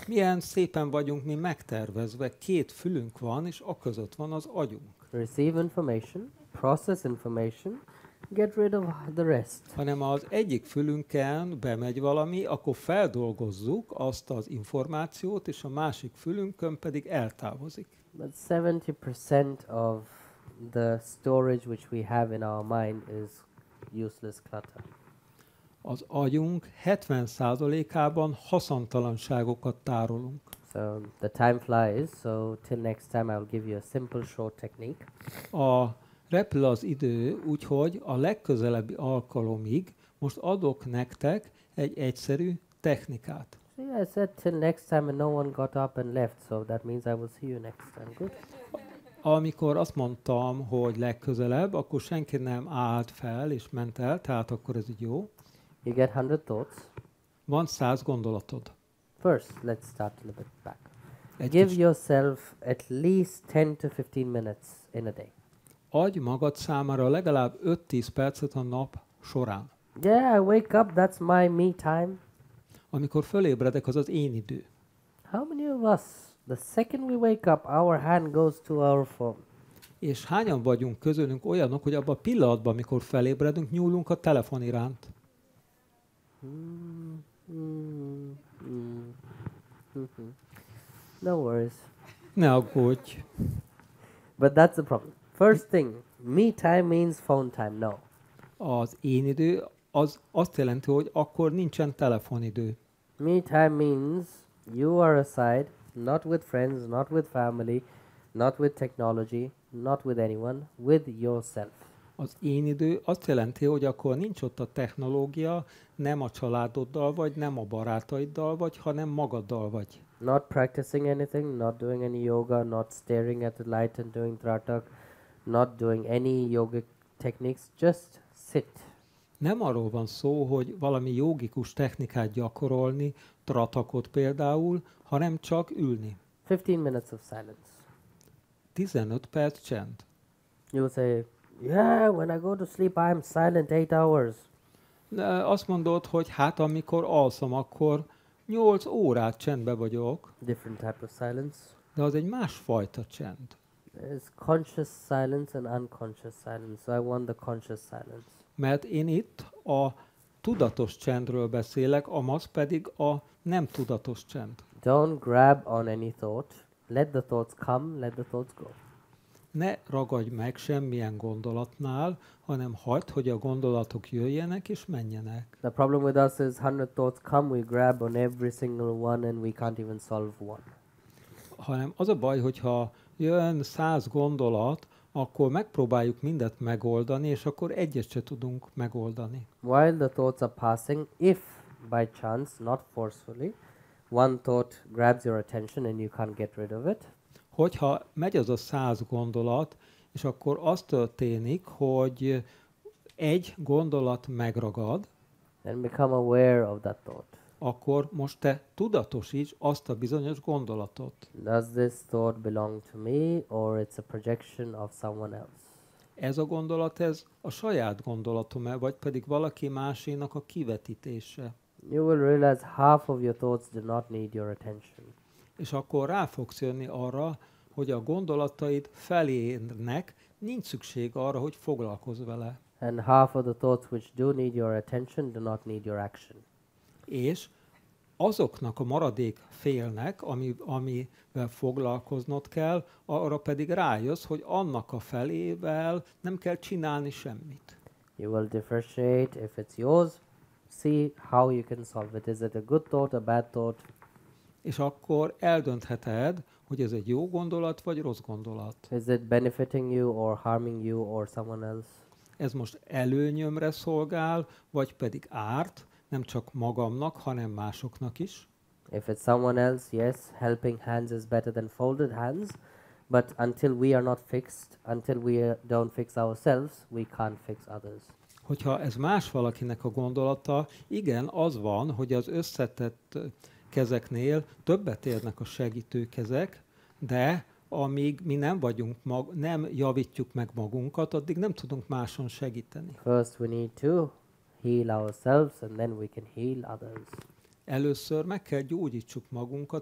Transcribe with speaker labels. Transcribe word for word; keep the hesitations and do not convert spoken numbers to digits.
Speaker 1: Milyen szépen vagyunk mi megtervezve, két fülünk van, és aközött van az agyunk.
Speaker 2: Receive information, process information, get rid of the rest.
Speaker 1: Hanem az egyik fülünken bemegy valami, akkor feldolgozzuk azt az információt, és a másik fülünkön pedig eltávozik.
Speaker 2: But seventy percent of the storage which we have in our mind is useless clutter.
Speaker 1: Az agyunk hetven százalékában haszontalanságokat tárolunk.
Speaker 2: So the time flies, so till next time I will give you a simple short technique.
Speaker 1: A repül az idő, úgyhogy a legközelebbi alkalomig most adok nektek egy egyszerű technikát.
Speaker 2: See, I said till next time and no one got up and left, so that means I will see you next time. Good.
Speaker 1: Amikor azt mondtam, hogy legközelebb, akkor senki nem állt fel és ment el, tehát akkor ez így jó.
Speaker 2: You get one hundred thoughts.
Speaker 1: Van száz gondolatod.
Speaker 2: First, let's start a little bit back.
Speaker 1: Egy
Speaker 2: Give
Speaker 1: kis,
Speaker 2: yourself at least ten to fifteen minutes in a day.
Speaker 1: adj magad számára legalább öt-tíz percet a nap során.
Speaker 2: Yeah, I wake up, that's my me time.
Speaker 1: Amikor fölébredek, az az én idő.
Speaker 2: How many of us, the second we wake up, our hand goes to our phone?
Speaker 1: És hányan vagyunk közülünk olyanok, hogy abban a pillanatban, amikor felébredünk, nyúlunk a telefon iránt.
Speaker 2: Mm, mm, mm, mhm. No worries.
Speaker 1: Ne aggódj.
Speaker 2: But that's the problem. First thing, me time means phone time. No.
Speaker 1: Az én idő az azt jelenti, hogy akkor nincsen telefonidő.
Speaker 2: Me time means you are aside, not with friends, not with family, not with technology, not with anyone, with yourself.
Speaker 1: Az én idő azt jelenti, hogy akkor nincs ott a technológia, nem a családoddal vagy, nem a barátaiddal vagy, hanem magaddal vagy.
Speaker 2: Not practicing anything, not doing any yoga, not staring at the light and doing tratak, not doing any yoga techniques, just sit.
Speaker 1: Nem arról van szó, hogy valami jogikus technikát gyakorolni, tratakot például, hanem csak ülni.
Speaker 2: fifteen minutes of silence.
Speaker 1: tizenöt perc csend.
Speaker 2: You will say, yeah, when I go to sleep, I am silent eight hours.
Speaker 1: De azt mondod, hogy hát amikor alszom, akkor nyolc órát csendbe vagyok,
Speaker 2: Different type of silence.
Speaker 1: de az egy másfajta csend.
Speaker 2: There's conscious silence and unconscious silence. So I want the conscious silence.
Speaker 1: Mert én itt a tudatos csendről beszélek, amaz pedig a nem tudatos csend.
Speaker 2: Don't grab on any thought. Let the thoughts come, let the thoughts go.
Speaker 1: Ne ragadj meg semmilyen gondolatnál, hanem hagyd, hogy a gondolatok jöjjenek és menjenek.
Speaker 2: The problem with us is one hundred thoughts come, we grab on every single one and we can't even solve one.
Speaker 1: Hanem az a baj, hogyha jön száz gondolat, akkor megpróbáljuk mindet megoldani, és akkor egyet se tudunk megoldani.
Speaker 2: While the thoughts are passing, if by chance, not forcefully, one thought grabs your attention and you can't get rid of it,
Speaker 1: Hogyha megy az a száz gondolat, és akkor az történik, hogy egy gondolat megragad,
Speaker 2: then become aware of that thought.
Speaker 1: akkor most te tudatosíts azt a bizonyos gondolatot.
Speaker 2: Does this thought belong to me or it's a projection of someone else?
Speaker 1: Ez a gondolat, ez a saját gondolatom-e, vagy pedig valaki másénak a kivetítése.
Speaker 2: You will realize half of your thoughts do not need your attention.
Speaker 1: És akkor rá fogsz jönni arra, hogy a gondolataid felének nincs szükség arra, hogy foglalkozz vele.
Speaker 2: And half of the thoughts which do need your attention do not need your action.
Speaker 1: És azoknak a maradék félnek, ami, amivel foglalkoznod kell, arra pedig rájössz, hogy annak a felével nem kell csinálni semmit.
Speaker 2: You will differentiate if it's yours, see how you can solve it. Is it a good thought, a bad thought?
Speaker 1: És akkor eldöntheted, hogy ez egy jó gondolat, vagy rossz gondolat.
Speaker 2: Is it benefiting you or harming you or someone else?
Speaker 1: Ez most előnyömre szolgál, vagy pedig árt, nem csak magamnak, hanem másoknak is.
Speaker 2: If it's someone else, yes, helping hands is better than folded hands. But until we are not fixed, until we uh, don't fix ourselves, we can't fix others.
Speaker 1: Hogyha ez más valakinek a gondolata, igen, az van, hogy az összetett kezeknél többet érnek a segítő kezek, de amíg mi nem vagyunk, mag, nem javítjuk meg magunkat, addig nem tudunk máson segíteni.
Speaker 2: First, we need to heal ourselves, and then we can heal others.
Speaker 1: Először meg kell gyógyítsuk magunkat,